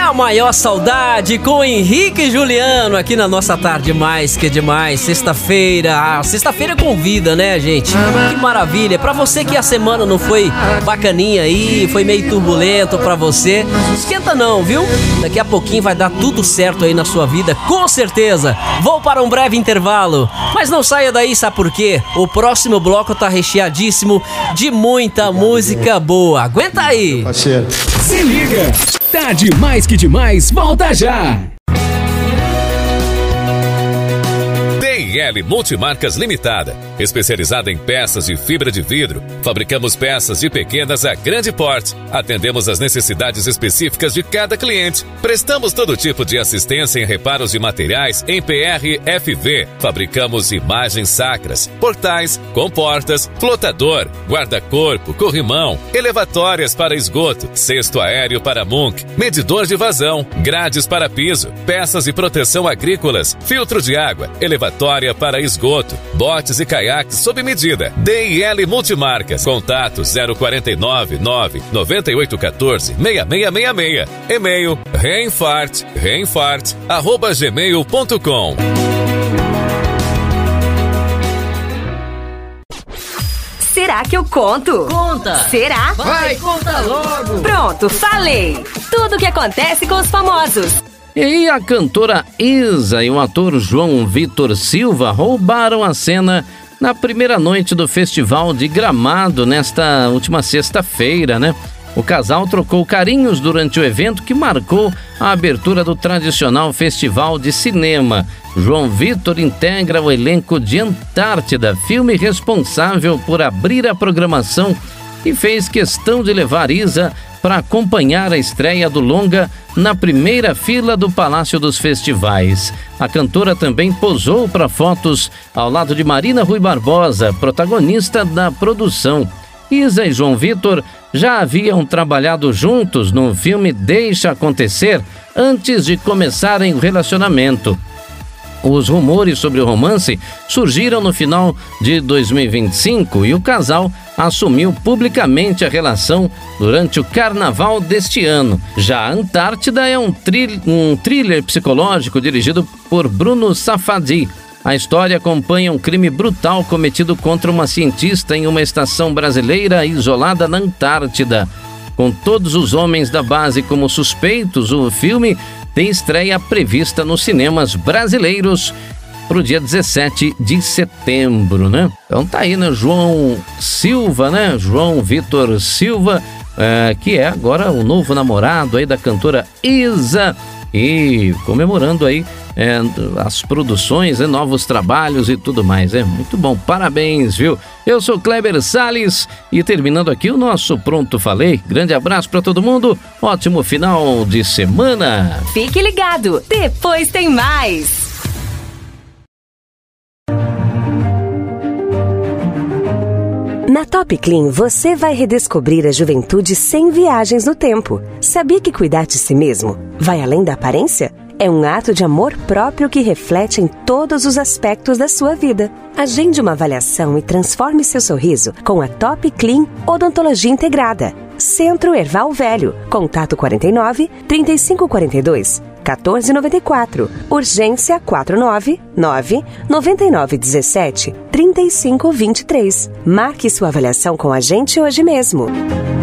A maior saudade com Henrique e Juliano aqui na nossa tarde mais que demais. Sexta-feira, sexta-feira convida, né, gente? Que maravilha. Pra você que a semana não foi bacaninha aí, foi meio turbulento pra você, esquenta não, viu? Daqui a pouquinho vai dar tudo certo aí na sua vida, com certeza. Vou para um breve intervalo, mas não saia daí, sabe por quê? O próximo bloco tá recheadíssimo de muita música boa. Aguenta aí! Se liga! Tarde mais que demais, volta já! DL Multimarcas Limitada, especializada em peças de fibra de vidro. Fabricamos peças de pequenas a grande porte. Atendemos às necessidades específicas de cada cliente. Prestamos todo tipo de assistência em reparos de materiais em PRFV. Fabricamos imagens sacras, portais, comportas, flotador, guarda-corpo, corrimão, elevatórias para esgoto, cesto aéreo para Munk, medidor de vazão, grades para piso, peças de proteção agrícolas, filtro de água, elevatória para esgoto, botes e caiaques sob medida. DL Multimarcas. Contato 049 9 9814 6666. E-mail reinfart@gmail.com. Será que eu conto? Conta! Será? Vai, conta logo! Pronto, falei! Tudo o que acontece com os famosos. E aí a cantora Isa e o ator João Vitor Silva roubaram a cena na primeira noite do Festival de Gramado nesta última sexta-feira, né? O casal trocou carinhos durante o evento que marcou a abertura do tradicional Festival de Cinema. João Vitor integra o elenco de Antártida, filme responsável por abrir a programação, e fez questão de levar Isa para acompanhar a estreia do longa na primeira fila do Palácio dos Festivais. A cantora também posou para fotos ao lado de Marina Rui Barbosa, protagonista da produção. Isa e João Vitor já haviam trabalhado juntos no filme Deixa Acontecer antes de começarem o relacionamento. Os rumores sobre o romance surgiram no final de 2025 e o casal assumiu publicamente a relação durante o carnaval deste ano. Já a Antártida é um thriller psicológico dirigido por Bruno Safadi. A história acompanha um crime brutal cometido contra uma cientista em uma estação brasileira isolada na Antártida. Com todos os homens da base como suspeitos, o filme tem estreia prevista nos cinemas brasileiros para o dia 17 de setembro, né? Então tá aí, né? João Silva, né? João Vitor Silva, que é agora o novo namorado aí da cantora Isa, e comemorando aí as produções, novos trabalhos e tudo mais. Muito bom, parabéns, viu? Eu sou Kleber Salles e terminando aqui o nosso Pronto Falei. Grande abraço pra todo mundo, ótimo final de semana. Fique ligado, depois tem mais. Na Top Clean, você vai redescobrir a juventude sem viagens no tempo. Sabia que cuidar de si mesmo vai além da aparência? É um ato de amor próprio que reflete em todos os aspectos da sua vida. Agende uma avaliação e transforme seu sorriso com a Top Clean Odontologia Integrada. Centro Erval Velho. Contato 49 3542 1494. Urgência 499 9917 3523. Marque sua avaliação com a gente hoje mesmo.